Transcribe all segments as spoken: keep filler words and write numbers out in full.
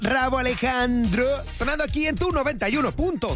Rauw Alejandro, sonando aquí en tu noventa y uno punto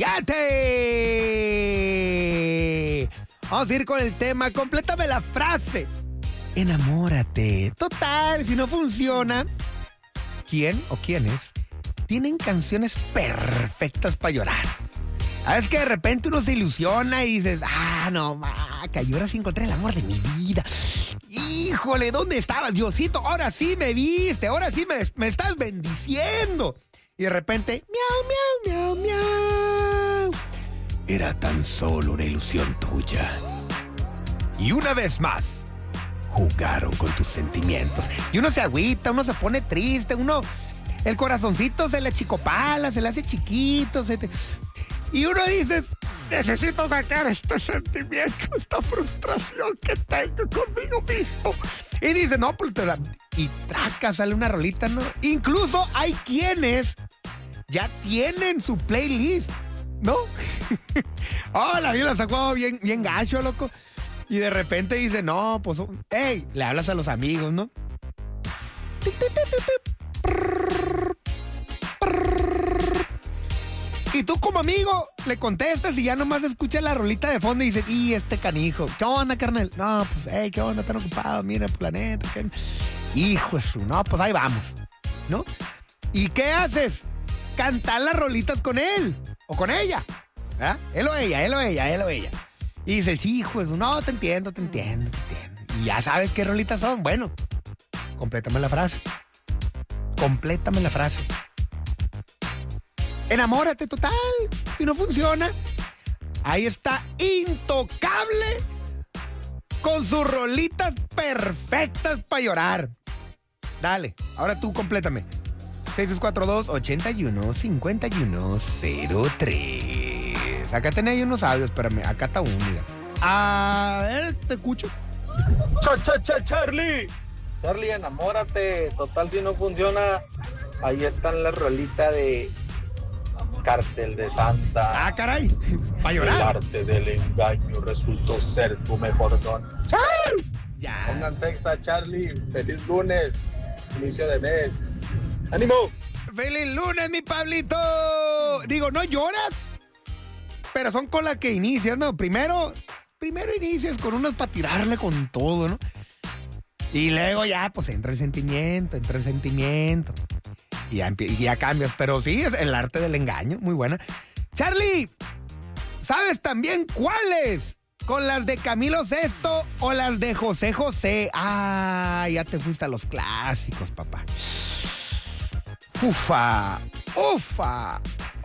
siete. Vamos a ir con el tema, complétame la frase. Enamórate. Total, si no funciona, ¿quién o quiénes tienen canciones perfectas para llorar? ¿Sabes que de repente uno se ilusiona y dices, ah, no, maca, yo ahora sí encontré el amor de mi vida? Híjole, ¿dónde estabas, Diosito? Ahora sí me viste, ahora sí me, me estás bendiciendo. Y de repente, miau, miau, miau, miau. Era tan solo una ilusión tuya. Y una vez más, jugaron con tus sentimientos. Y uno se agüita, uno se pone triste, uno, el corazoncito se le achicopala, se le hace chiquito, se te... Y uno dice, necesito sacar este sentimiento, esta frustración que tengo conmigo mismo. Y dice, no, pues te la... Y traca, sale una rolita, ¿no? Incluso hay quienes ya tienen su playlist, ¿no? Oh, la vida la sacó bien, bien gacho, loco. Y de repente dice, no, pues, hey, le hablas a los amigos, ¿no? Y tú como amigo le contestas y ya nomás escuchas la rolita de fondo y dices, y este canijo, ¿qué onda, carnal? No, pues, hey, ¿qué onda? Están ocupados, mira el planeta. ¿Qué? Hijo de su, no, pues ahí vamos, ¿no? ¿Y qué haces? Cantar las rolitas con él o con ella, ¿eh? Él o ella, él o ella, él o ella. Y dices, hijo de su, no, te entiendo, te entiendo, te entiendo. Y ya sabes qué rolitas son. Bueno, complétame la frase. Complétame la frase. Enamórate, total. Si no funciona, ahí está Intocable con sus rolitas perfectas para llorar. Dale, ahora tú complétame. seis seis cuatro dos, ocho uno, cinco uno cero tres. Acá tenés ahí unos audios, espérame. Acá está uno, mira. A ver, te escucho. Cha, cha, cha, Charlie. Charlie, enamórate. Total, si no funciona, ahí están la rolita de Cartel de Santa. Ah, caray. Para llorar. El arte del engaño resultó ser tu mejor don. ¡Chao! Ya. Pongan sexta, Charlie. Feliz lunes. Inicio de mes. ¡Ánimo! ¡Feliz lunes, mi Pablito! Digo, ¿no lloras? Pero son con las que inicias, ¿no? Primero, primero inicias con unas para tirarle con todo, ¿no? Y luego ya, pues entra el sentimiento, entra el sentimiento. Y ya, y ya cambias. Pero sí, es el arte del engaño. Muy buena. Charlie, ¿sabes también cuáles? ¿Con las de Camilo Sesto o las de José José? Ah, ya te fuiste a los clásicos, papá. Ufa, ufa,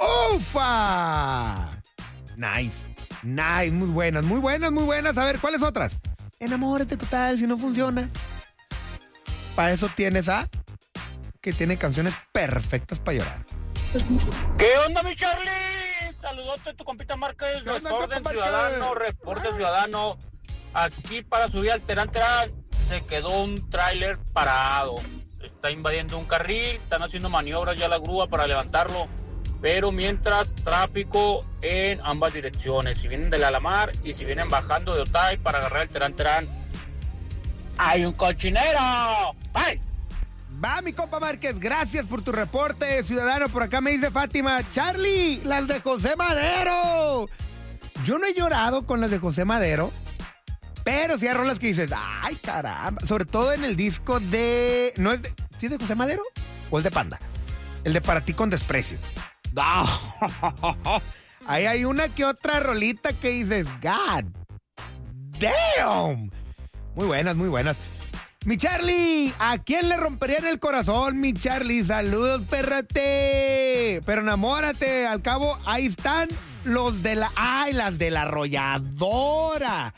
ufa. Nice, nice, muy buenas, muy buenas, muy buenas. A ver, ¿cuáles otras? Enamórate, total, si no funciona. Para eso tienes a... que tiene canciones perfectas para llorar. ¿Qué onda, mi Charlie? Saludote, tu compita Márquez, Desorden Ciudadano, Reporte Ciudadano. Aquí para subir al Terán Terán se quedó un tráiler parado. Está invadiendo un carril, están haciendo maniobras ya la grúa para levantarlo. Pero mientras, tráfico en ambas direcciones. Si vienen del Alamar y si vienen bajando de Otay para agarrar el Terán Terán. ¡Hay un cochinero! ¡Bye! Va, mi compa Márquez, gracias por tu reporte, ciudadano. Por acá me dice Fátima, Charlie, las de José Madero. Yo no he llorado con las de José Madero, pero sí hay rolas que dices, ay, caramba. Sobre todo en el disco de... ¿No es de... ¿Sí es de José Madero? ¿O el de Panda? El de Para ti con desprecio. No. Ahí hay una que otra rolita que dices, God damn. Muy buenas, muy buenas. Mi Charlie, ¿a quién le romperían el corazón, mi Charlie? Saludos, perrate. Pero enamórate, al cabo, ahí están los de la... ¡Ay, las de la arrolladora!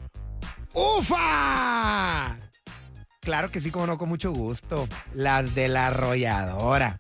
¡Ufa! Claro que sí, como no, con mucho gusto. Las de la arrolladora.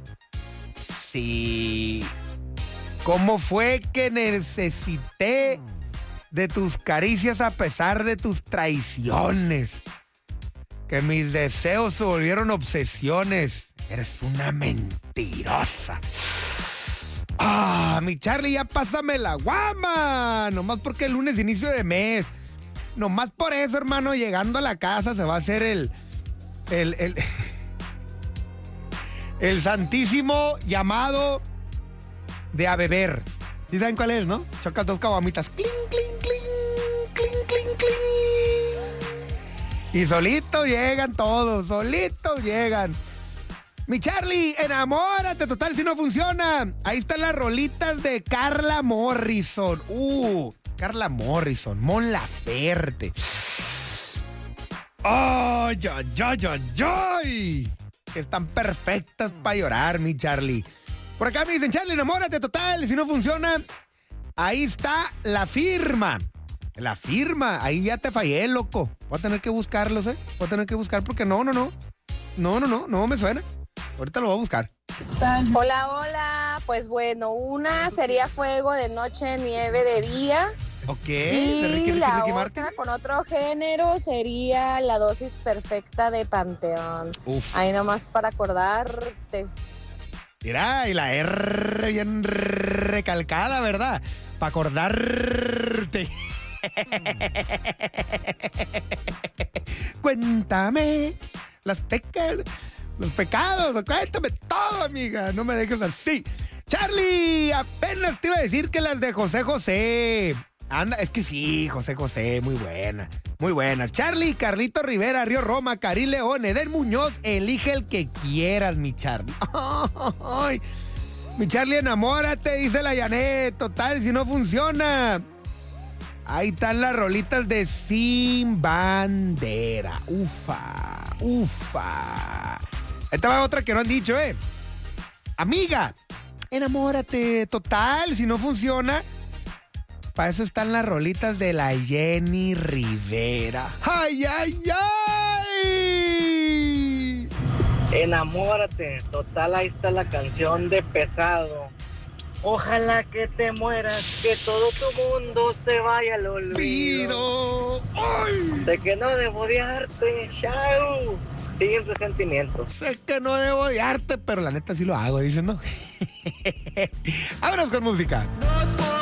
Sí. ¿Cómo fue que necesité de tus caricias a pesar de tus traiciones? Que mis deseos se volvieron obsesiones. Eres una mentirosa. Ah, mi Charlie, ya pásame la guama. Nomás porque el lunes inicio de mes. Nomás por eso, hermano, llegando a la casa se va a hacer el... El... el El santísimo llamado de a beber. ¿Sí saben cuál es, no? Chocas dos caguamitas. Cling, cling, cling, cling, cling, cling. Y solitos llegan todos, solitos llegan. Mi Charlie, enamórate, total, si no funciona. Ahí están las rolitas de Carla Morrison. Uh, Carla Morrison, Mon Laferte. ¡Ay, ay, ay, ay, ay! Están perfectas para llorar, mi Charlie. Por acá me dicen, Charlie, enamórate, total, si no funciona. Ahí está la firma. La firma, ahí ya te fallé, loco. Voy a tener que buscarlos, ¿eh? Voy a tener que buscar porque no, no, no. No, no, no, no me suena. Ahorita lo voy a buscar. Hola, hola. Pues bueno, una sería Fuego de noche, nieve de día. Ok. Y de Ricky, Ricky, la Ricky otra Martin. con otro género sería La dosis perfecta de Panteón. Uf. Ahí nomás para acordarte. Mira, y la R bien recalcada, ¿verdad? Para acordarte. Cuéntame las pecas, los pecados, cuéntame todo, amiga. No me dejes así. Charlie, apenas te iba a decir que las de José José. Anda, es que sí, José José, muy buena, muy buenas. Charlie, Carlito Rivera, Río Roma, Karim León, Eden Muñoz, elige el que quieras, mi Charlie. Ay, mi Charlie, enamórate, dice la Janet. Total, si no funciona. Ahí están las rolitas de Sin Bandera. Ufa, ufa. Esta va otra que no han dicho, ¿eh? Amiga, enamórate, total, si no funciona. Para eso están las rolitas de la Jenny Rivera. ¡Ay, ay, ay! Enamórate, total, ahí está la canción de Pesado. Ojalá que te mueras, que todo tu mundo se vaya al olvido. ¡Ay! Sé que no debo odiarte, chao. Sin resentimientos. Sé que no debo odiarte, pero la neta sí lo hago, dicen, ¿no? Vámonos con música.